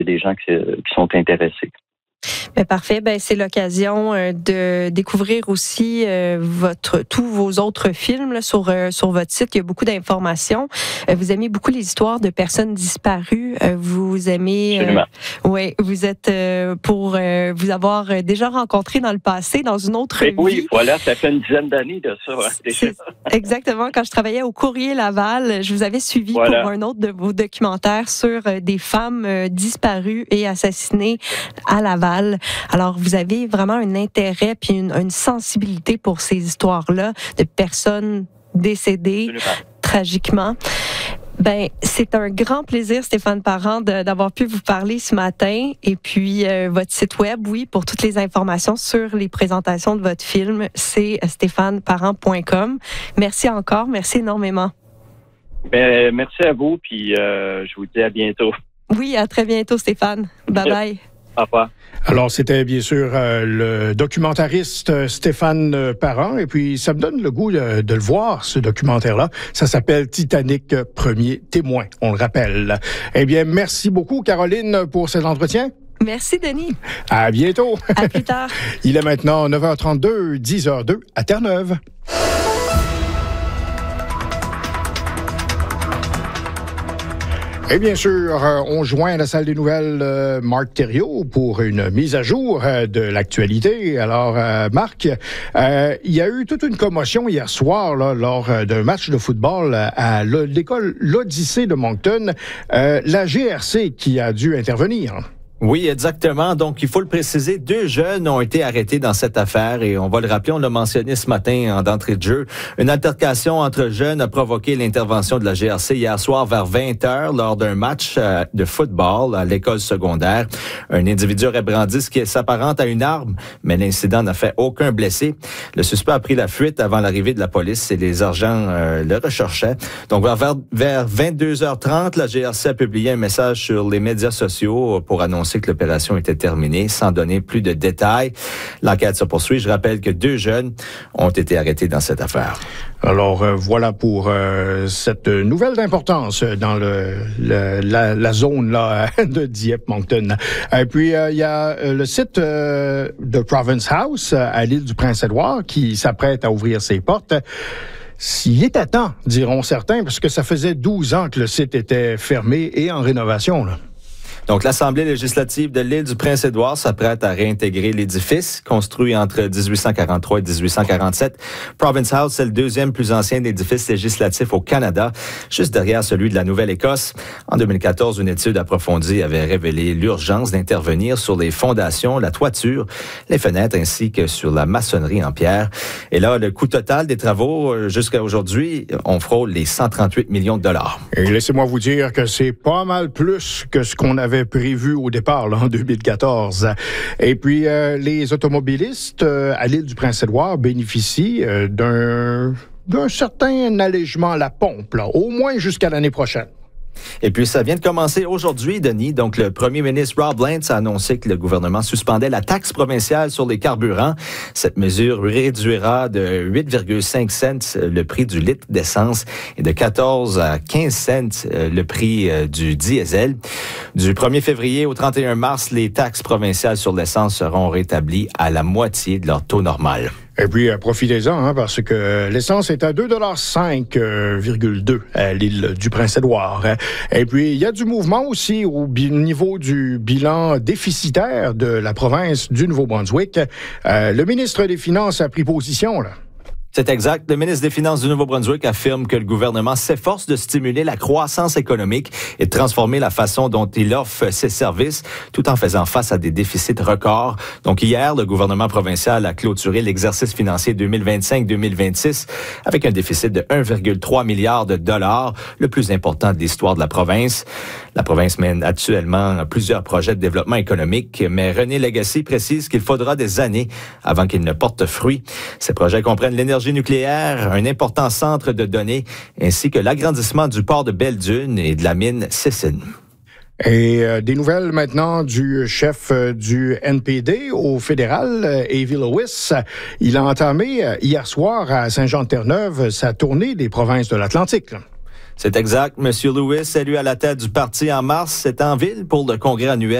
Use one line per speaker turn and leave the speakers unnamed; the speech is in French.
des gens qui sont intéressés.
Bien, parfait. Ben, c'est l'occasion de découvrir aussi tous vos autres films là, sur votre site. Il y a beaucoup d'informations. Vous aimez beaucoup les histoires de personnes disparues. Vous aimez...
Absolument.
Oui, vous êtes pour vous avoir déjà rencontré dans le passé, dans une autre vie.
Oui, voilà, ça fait une dizaine d'années de ça. Déjà.
Exactement. Quand je travaillais au Courrier Laval, je vous avais suivi pour un autre de vos documentaires sur des femmes disparues et assassinées à Laval. Alors, vous avez vraiment un intérêt puis une sensibilité pour ces histoires-là de personnes décédées tragiquement. Ben, c'est un grand plaisir, Stéphane Parent, d'avoir pu vous parler ce matin. Et puis, votre site web, oui, pour toutes les informations sur les présentations de votre film, c'est stéphaneparent.com. Merci encore, merci énormément.
Ben, merci à vous, puis je vous dis à bientôt.
Oui, à très bientôt, Stéphane. Bye-bye.
Au revoir.
Alors, c'était bien sûr le documentariste Stéphane Parent. Et puis, ça me donne le goût de le voir, ce documentaire-là. Ça s'appelle Titanic, premier témoin, on le rappelle. Eh bien, merci beaucoup, Caroline, pour cet entretien.
Merci, Denis.
À bientôt.
À plus tard.
Il est maintenant 9h32, 10h02 à Terre-Neuve. Et bien sûr, on joint à la salle des nouvelles Marc Thériault pour une mise à jour de l'actualité. Alors, Marc, il y a eu toute une commotion hier soir là, lors d'un match de football à l'école l'Odyssée de Moncton. La GRC qui a dû intervenir.
Oui, exactement. Donc, il faut le préciser, 2 jeunes ont été arrêtés dans cette affaire et on va le rappeler, on l'a mentionné ce matin en d'entrée de jeu. Une altercation entre jeunes a provoqué l'intervention de la GRC hier soir vers 20h lors d'un match de football à l'école secondaire. Un individu aurait brandi ce qui s'apparente à une arme, mais l'incident n'a fait aucun blessé. Le suspect a pris la fuite avant l'arrivée de la police et les agents le recherchaient. Donc, vers 22h30, la GRC a publié un message sur les médias sociaux pour annoncer que l'opération était terminée, sans donner plus de détails. L'enquête se poursuit. Je rappelle que 2 jeunes ont été arrêtés dans cette affaire.
Alors, voilà pour cette nouvelle d'importance dans la zone là, de Dieppe-Moncton. Et puis, il y a le site de Province House à l'île du Prince-Édouard qui s'apprête à ouvrir ses portes. S'il est à temps, diront certains, parce que ça faisait 12 ans que le site était fermé et en rénovation, là.
Donc, l'Assemblée législative de l'île du Prince-Édouard s'apprête à réintégrer l'édifice, construit entre 1843 et 1847. Province House, c'est le 2e plus ancien édifice législatif au Canada, juste derrière celui de la Nouvelle-Écosse. En 2014, une étude approfondie avait révélé l'urgence d'intervenir sur les fondations, la toiture, les fenêtres ainsi que sur la maçonnerie en pierre. Et là, le coût total des travaux jusqu'à aujourd'hui, on frôle les 138 millions de dollars.
Et laissez-moi vous dire que c'est pas mal plus que ce qu'on avait prévu au départ, là, en 2014. Et puis, les automobilistes à l'île du Prince-Édouard bénéficient d'un certain allègement à la pompe, là, au moins jusqu'à l'année prochaine.
Et puis, ça vient de commencer aujourd'hui, Denis. Donc, le premier ministre Rob Lance a annoncé que le gouvernement suspendait la taxe provinciale sur les carburants. Cette mesure réduira de 8,5 cents le prix du litre d'essence et de 14 à 15 cents le prix du diesel. Du 1er février au 31 mars, les taxes provinciales sur l'essence seront rétablies à la moitié de leur taux normal.
Et puis, profitez-en, parce que l'essence est à 2,5,2 à l'île du Prince-Édouard. Et puis, il y a du mouvement aussi au niveau du bilan déficitaire de la province du Nouveau-Brunswick. Le ministre des Finances a pris position, là.
C'est exact. Le ministre des Finances du Nouveau-Brunswick affirme que le gouvernement s'efforce de stimuler la croissance économique et de transformer la façon dont il offre ses services tout en faisant face à des déficits records. Donc hier, le gouvernement provincial a clôturé l'exercice financier 2025-2026 avec un déficit de 1,3 milliard de dollars, le plus important de l'histoire de la province. La province mène actuellement plusieurs projets de développement économique, mais René Legacy précise qu'il faudra des années avant qu'ils ne portent fruit. Ces projets comprennent l'énergie nucléaire, un important centre de données, ainsi que l'agrandissement du port de Belle-Dune et de la mine Sisson.
Et des nouvelles maintenant du chef du NPD au fédéral, Avi Lewis. Il a entamé hier soir à Saint-Jean-de-Terre-Neuve sa tournée des provinces de l'Atlantique, là.
C'est exact. Monsieur Lewis, élu à la tête du parti En Marche, c'est en ville pour le congrès annuel